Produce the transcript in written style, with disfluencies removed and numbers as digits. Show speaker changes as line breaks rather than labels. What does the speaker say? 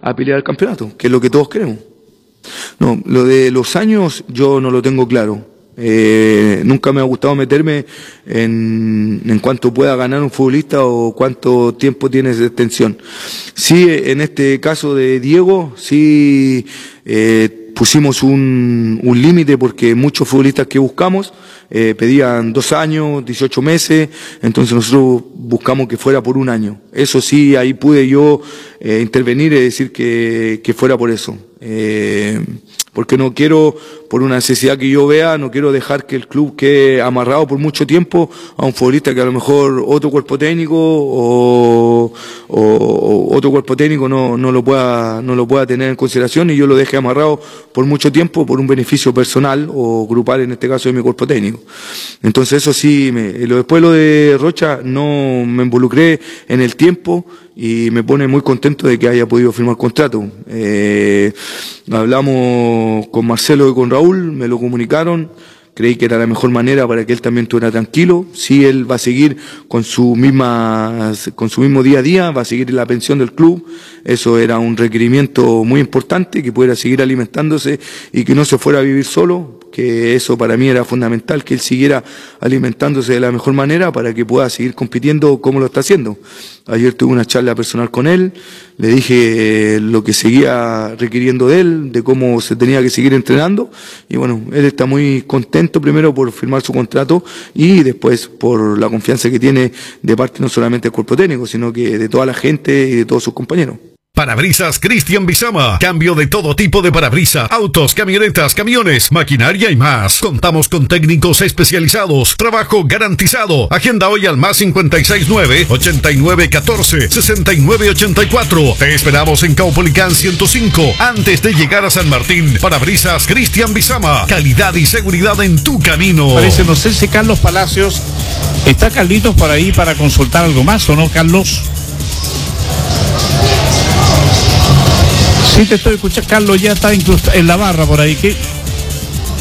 a pelear el campeonato, que es lo que todos queremos. No, lo de los años yo no lo tengo claro. Nunca me ha gustado meterme en cuánto pueda ganar un futbolista o cuánto tiempo tiene de extensión. Sí, en este caso de Diego, sí pusimos un límite porque muchos futbolistas que buscamos pedían 2 años, 18 meses, entonces nosotros buscamos que fuera por 1 año. Eso sí, ahí pude yo intervenir y decir que fuera por eso. Porque no quiero, por una necesidad que yo vea, no quiero dejar que el club quede amarrado por mucho tiempo a un futbolista que a lo mejor otro cuerpo técnico o otro cuerpo técnico no lo pueda tener en consideración y yo lo deje amarrado por mucho tiempo por un beneficio personal o grupal, en este caso de mi cuerpo técnico. Entonces eso sí, después lo de Rocha no me involucré en el tiempo y me pone muy contento de que haya podido firmar contrato. Hablamos con Marcelo y con Raúl, me lo comunicaron, creí que era la mejor manera para que él también estuviera tranquilo. Sí, él va a seguir con su mismo día a día, va a seguir en la pensión del club. Eso era un requerimiento muy importante, que pudiera seguir alimentándose y que no se fuera a vivir solo, que eso para mí era fundamental, que él siguiera alimentándose de la mejor manera para que pueda seguir compitiendo como lo está haciendo. Ayer tuve una charla personal con él, le dije lo que seguía requiriendo de él, de cómo se tenía que seguir entrenando, y bueno, él está muy contento primero por firmar su contrato y después por la confianza que tiene de parte no solamente del cuerpo técnico, sino que de toda la gente y de todos sus compañeros.
Parabrisas Cristian Bizama. Cambio de todo tipo de parabrisas, autos, camionetas, camiones, maquinaria y más. Contamos con técnicos especializados. Trabajo garantizado. Agenda hoy al más 569-8914-6984. Te esperamos en Caupolicán 105. Antes de llegar a San Martín. Parabrisas Cristian Bizama. Calidad y seguridad en tu camino.
Parece, no sé si Carlos Palacios. ¿Está Carlitos por ahí para consultar algo más o no, Carlos? Sí te estoy escuchando, Carlos ya está incluso en la barra por ahí. ¿Qué?